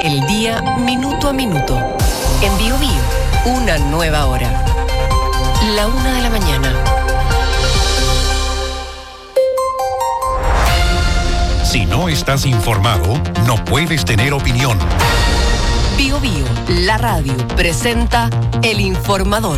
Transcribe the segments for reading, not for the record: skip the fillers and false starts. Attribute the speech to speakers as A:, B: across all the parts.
A: El día minuto a minuto. En Bio Bio, una nueva hora. 1:00 a.m.
B: Si no estás informado, no puedes tener opinión.
A: Bio Bio, la radio, presenta El Informador.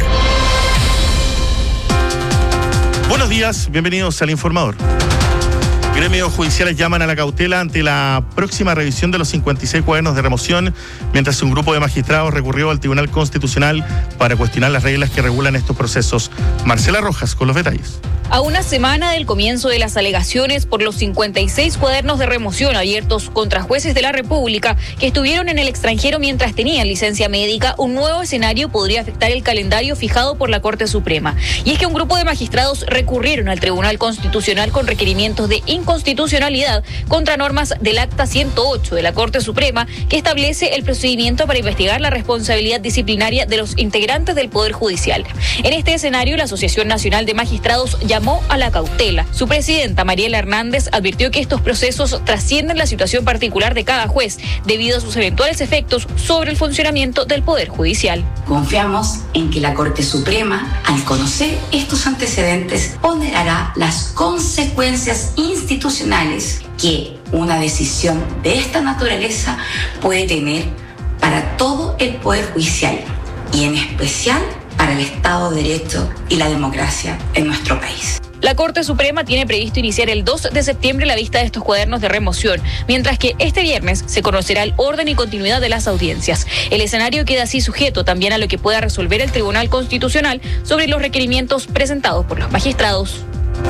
C: Buenos días, bienvenidos al Informador. Gremios judiciales llaman a la cautela ante la próxima revisión de los 56 cuadernos de remoción, mientras un grupo de magistrados recurrió al Tribunal Constitucional para cuestionar las reglas que regulan estos procesos. Marcela Rojas con los detalles.
D: A una semana del comienzo de las alegaciones por los 56 cuadernos de remoción abiertos contra jueces de la República que estuvieron en el extranjero mientras tenían licencia médica, un nuevo escenario podría afectar el calendario fijado por la Corte Suprema. Y es que un grupo de magistrados recurrieron al Tribunal Constitucional con requerimientos de inconstitucionalidad contra normas del Acta 108 de la Corte Suprema, que establece el procedimiento para investigar la responsabilidad disciplinaria de los integrantes del Poder Judicial. En este escenario, la Asociación Nacional de Magistrados llamó a la cautela. Su presidenta, Mariela Hernández, advirtió que estos procesos trascienden la situación particular de cada juez debido a sus eventuales efectos sobre el funcionamiento del Poder Judicial.
E: Confiamos en que la Corte Suprema, al conocer estos antecedentes, ponderará las consecuencias institucionales que una decisión de esta naturaleza puede tener para todo el Poder Judicial y en especial para el Estado de Derecho y la democracia en nuestro país.
D: La Corte Suprema tiene previsto iniciar el 2 de septiembre la vista de estos cuadernos de remoción, mientras que este viernes se conocerá el orden y continuidad de las audiencias. El escenario queda así sujeto también a lo que pueda resolver el Tribunal Constitucional sobre los requerimientos presentados por los magistrados.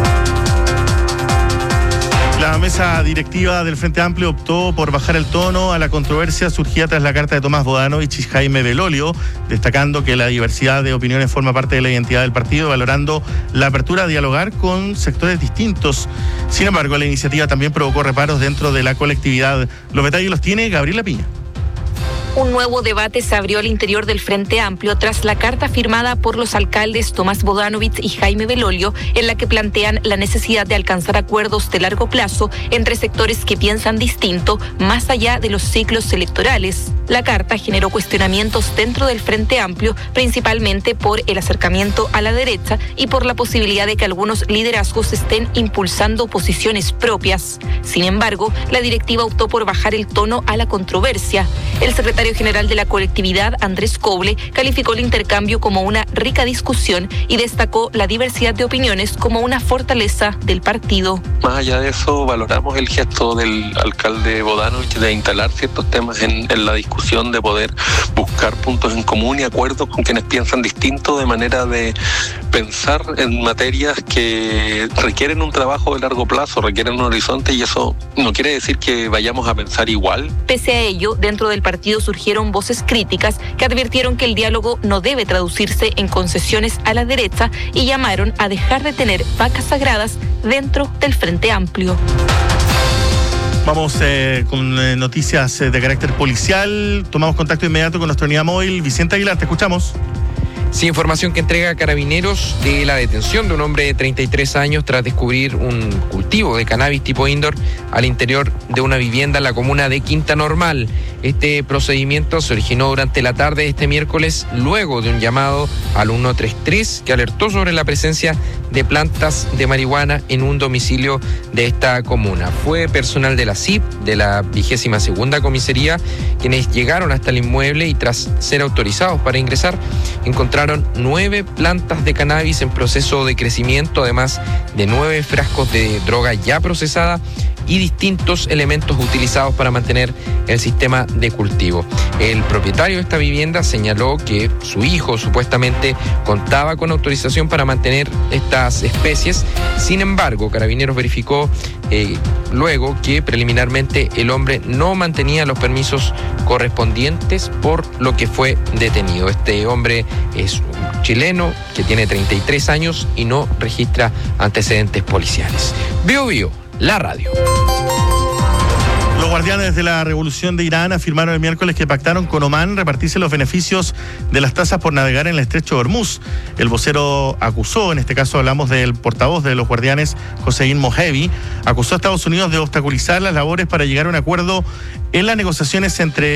C: La mesa directiva del Frente Amplio optó por bajar el tono a la controversia surgida tras la carta de Tomás Bodanovich y Jaime Belolio, destacando que la diversidad de opiniones forma parte de la identidad del partido, valorando la apertura a dialogar con sectores distintos. Sin embargo, la iniciativa también provocó reparos dentro de la colectividad. Los detalles los tiene Gabriela Piña.
F: Un nuevo debate se abrió al interior del Frente Amplio tras la carta firmada por los alcaldes Tomás Bodanovich y Jaime Belolio, en la que plantean la necesidad de alcanzar acuerdos de largo plazo entre sectores que piensan distinto, más allá de los ciclos electorales. La carta generó cuestionamientos dentro del Frente Amplio, principalmente por el acercamiento a la derecha y por la posibilidad de que algunos liderazgos estén impulsando posiciones propias. Sin embargo, la directiva optó por bajar el tono a la controversia. El secretario general de la colectividad, Andrés Coble, calificó el intercambio como una rica discusión y destacó la diversidad de opiniones como una fortaleza del partido.
G: Más allá de eso, valoramos el gesto del alcalde Bodanovich de instalar ciertos temas en la discusión, de poder buscar puntos en común y acuerdos con quienes piensan distinto, de manera de pensar en materias que requieren un trabajo de largo plazo, requieren un horizonte, y eso no quiere decir que vayamos a pensar igual.
F: Pese a ello, dentro del partido surgieron voces críticas que advirtieron que el diálogo no debe traducirse en concesiones a la derecha y llamaron a dejar de tener vacas sagradas dentro del Frente Amplio.
C: Vamos con noticias de carácter policial. Tomamos contacto inmediato con nuestra unidad móvil. Vicente Aguilar, te escuchamos.
H: Sí, información que entrega Carabineros de la detención de un hombre de 33 años tras descubrir un cultivo de cannabis tipo indoor al interior de una vivienda en la comuna de Quinta Normal. Este procedimiento se originó durante la tarde de este miércoles, luego de un llamado al 133 que alertó sobre la presencia de plantas de marihuana en un domicilio de esta comuna. Fue personal de la CIP, de la 22ª comisaría, quienes llegaron hasta el inmueble y tras ser autorizados para ingresar, encontraron 9 plantas de cannabis en proceso de crecimiento, además de 9 frascos de droga ya procesada y distintos elementos utilizados para mantener el sistema de cultivo. El propietario de esta vivienda señaló que su hijo supuestamente contaba con autorización para mantener estas especies. Sin embargo, Carabineros verificó luego que preliminarmente el hombre no mantenía los permisos correspondientes, por lo que fue detenido. Este hombre es un chileno que tiene 33 años y no registra antecedentes policiales. Bio Bio, la radio.
C: Los guardianes de la Revolución de Irán afirmaron el miércoles que pactaron con Omán repartirse los beneficios de las tasas por navegar en el estrecho de Hormuz. El vocero acusó, en este caso hablamos del portavoz de los guardianes, Hossein Mohebi, acusó a Estados Unidos de obstaculizar las labores para llegar a un acuerdo en las negociaciones entre